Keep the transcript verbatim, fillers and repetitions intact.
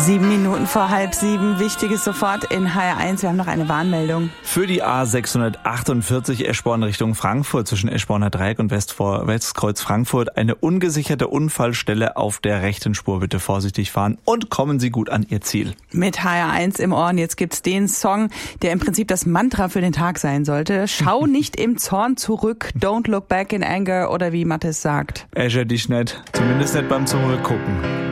Sieben Minuten vor halb sieben. Wichtiges sofort in H R eins. Wir haben noch eine Warnmeldung. Für die A sechshundertachtundvierzig Eschborn Richtung Frankfurt zwischen Eschborner Dreieck und Westvor- Westkreuz Frankfurt eine ungesicherte Unfallstelle auf der rechten Spur. Bitte vorsichtig fahren und kommen Sie gut an Ihr Ziel. Mit H R eins im Ohr. Und jetzt gibt's den Song, der im Prinzip das Mantra für den Tag sein sollte. Schau nicht im Zorn zurück. Don't look back in anger. Oder wie Mathis sagt. Äscher dich nicht. Zumindest nicht beim Zurückgucken.